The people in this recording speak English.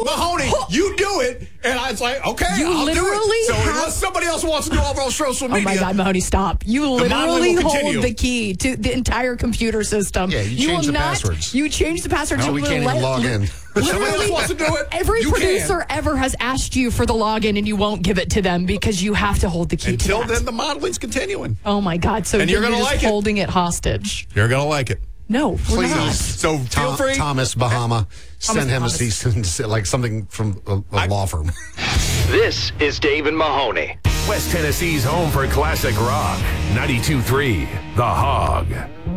Mahoney, you do it. And I was like, okay, I'll do it. So unless somebody else wants to do all those social media. Oh, my God, Mahoney, stop. You literally hold the key to the entire computer system. Yeah, you change the passwords. You change the passwords. No, we can't even log in. Somebody else wants to do it. Every producer ever has asked you for the login, and you won't give it to them because you have to hold the key Until to that. then, the modeling's continuing. Oh, my God. So you're just like holding it hostage. You're going to like it. No, we're not. So feel free. Thomas Bahama, send him a cease and desist, like something from a law firm. This is Dave and Mahoney. West Tennessee's home for classic rock. 92.3 The Hog.